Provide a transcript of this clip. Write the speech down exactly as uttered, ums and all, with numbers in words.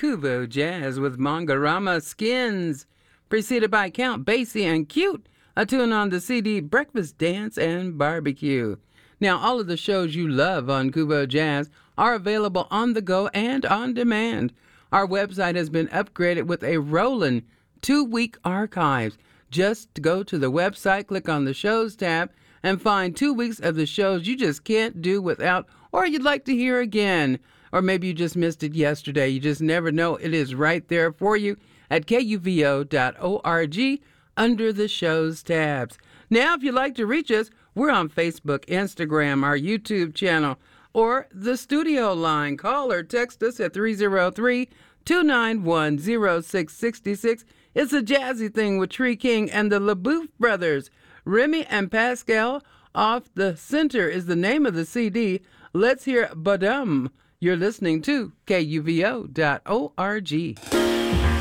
Kubo Jazz with Mongarama Skins, preceded by Count Basie and Cute, a tune on the C D Breakfast Dance and Barbecue. Now, all of the shows you love on Kubo Jazz are available on the go and on demand. Our website has been upgraded with a rolling two-week archives. Just go to the website, click on the shows tab, and find two weeks of the shows you just can't do without, or you'd like to hear again. Or maybe you just missed it yesterday. You just never know. It is right there for you at K U V O dot org under the shows tabs. Now, if you'd like to reach us, we're on Facebook, Instagram, our YouTube channel, or the studio line. Call or text us at three oh three, two nine one, oh six six six. It's a jazzy thing with Tree King and the LaBouffe brothers. Remy and Pascal Off the Center is the name of the C D. Let's hear Badum. You're listening to K U V O dot org.